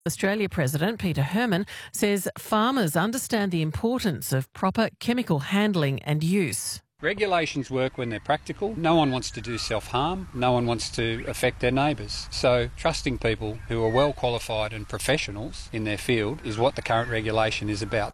Australia President Peter Herman says farmers understand the importance of proper chemical handling and use. Regulations work when they're practical. No one wants to do self-harm. No one wants to affect their neighbours. So trusting people who are well qualified and professionals in their field is what the current regulation is about.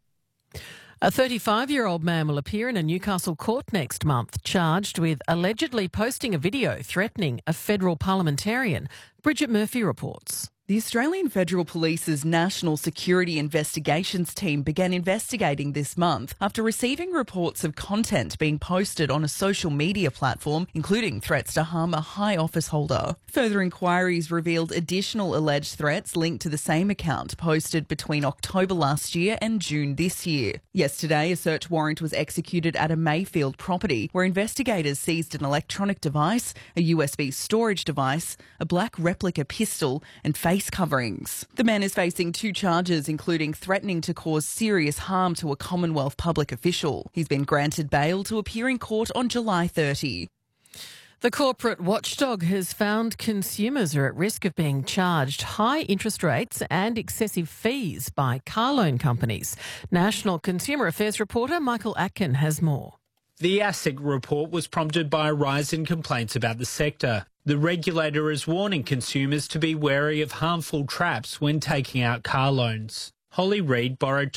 A 35-year-old man will appear in a Newcastle court next month, charged with allegedly posting a video threatening a federal parliamentarian. Bridget Murphy reports. The Australian Federal Police's National Security Investigations Team began investigating this month after receiving reports of content being posted on a social media platform, including threats to harm a high office holder. Further inquiries revealed additional alleged threats linked to the same account posted between October last year and June this year. Yesterday, a search warrant was executed at a Mayfield property where investigators seized an electronic device, a USB storage device, a black replica pistol and face coverings. The man is facing 2 charges, including threatening to cause serious harm to a Commonwealth public official. He's been granted bail to appear in court on July 30. The corporate watchdog has found consumers are at risk of being charged high interest rates and excessive fees by car loan companies. National Consumer Affairs reporter Michael Atkin has more. The ASIC report was prompted by a rise in complaints about the sector. The regulator is warning consumers to be wary of harmful traps when taking out car loans. Holly Reid borrowed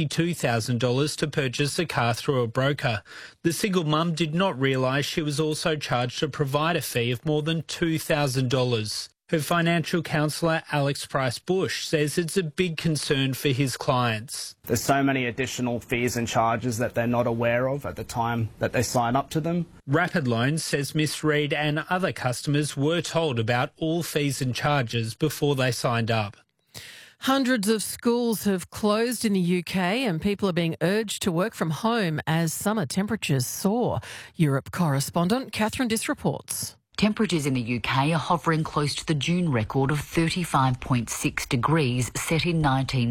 $22,000 to purchase a car through a broker. The single mum did not realise she was also charged a provider fee of more than $2,000. Her financial counsellor, Alex Price-Bush, says it's a big concern for his clients. There's so many additional fees and charges that they're not aware of at the time that they sign up to them. Rapid Loans says Miss Reid and other customers were told about all fees and charges before they signed up. Hundreds of schools have closed in the UK and people are being urged to work from home as summer temperatures soar. Europe correspondent Catherine Diss reports. Temperatures in the UK are hovering close to the June record of 35.6 degrees set in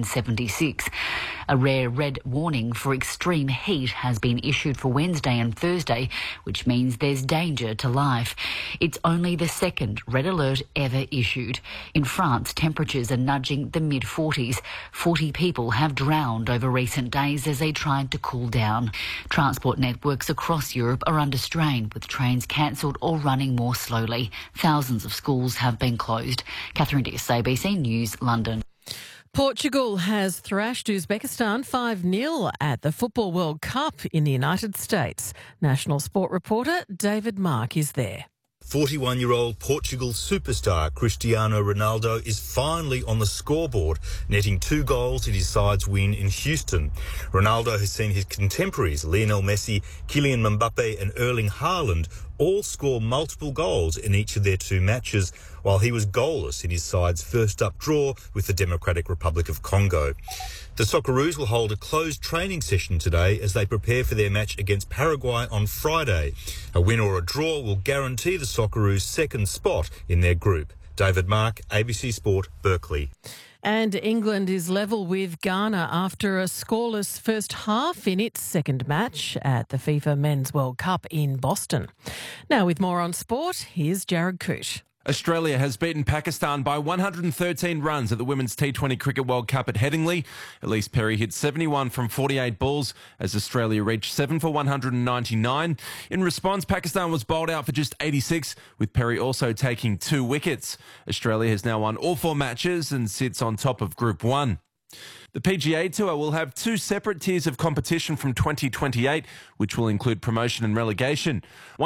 1976. A rare red warning for extreme heat has been issued for Wednesday and Thursday, which means there's danger to life. It's only the second red alert ever issued. In France, temperatures are nudging the mid-40s. 40 people have drowned over recent days as they tried to cool down. Transport networks across Europe are under strain, with trains cancelled or running more slowly. Thousands of schools have been closed. Catherine Diss, ABC News, London. Portugal has thrashed Uzbekistan 5-0 at the Football World Cup in the United States. National Sport reporter David Mark is there. 41-year-old Portugal superstar Cristiano Ronaldo is finally on the scoreboard, netting 2 goals in his side's win in Houston. Ronaldo has seen his contemporaries Lionel Messi, Kylian Mbappe and Erling Haaland all score multiple goals in each of their 2 matches, while he was goalless in his side's first-up draw with the Democratic Republic of Congo. The Socceroos will hold a closed training session today as they prepare for their match against Paraguay on Friday. A win or a draw will guarantee the Socceroos' second spot in their group. David Mark, ABC Sport, Berkeley. And England is level with Ghana after a scoreless first half in its second match at the FIFA Men's World Cup in Boston. Now with more on sport, here's Jared Coote. Australia has beaten Pakistan by 113 runs at the Women's T20 Cricket World Cup at Headingley. Elise Perry hit 71 from 48 balls as Australia reached 7 for 199. In response, Pakistan was bowled out for just 86, with Perry also taking 2 wickets. Australia has now won all 4 matches and sits on top of Group 1. The PGA Tour will have 2 separate tiers of competition from 2028, which will include promotion and relegation.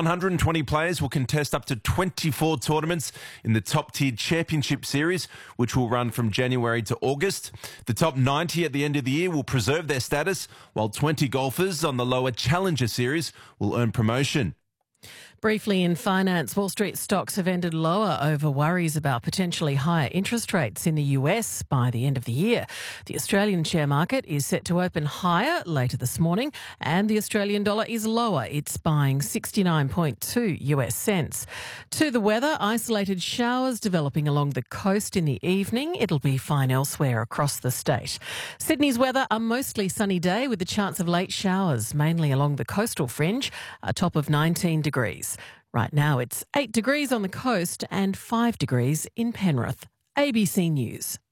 120 players will contest up to 24 tournaments in the top-tiered Championship Series, which will run from January to August. The top 90 at the end of the year will preserve their status, while 20 golfers on the lower Challenger Series will earn promotion. Briefly in finance, Wall Street stocks have ended lower over worries about potentially higher interest rates in the US by the end of the year. The Australian share market is set to open higher later this morning and the Australian dollar is lower. It's buying 69.2 US cents. To the weather, isolated showers developing along the coast in the evening. It'll be fine elsewhere across the state. Sydney's weather, a mostly sunny day with a chance of late showers, mainly along the coastal fringe, a top of 19 degrees. Right now it's 8 degrees on the coast and 5 degrees in Penrith. ABC News.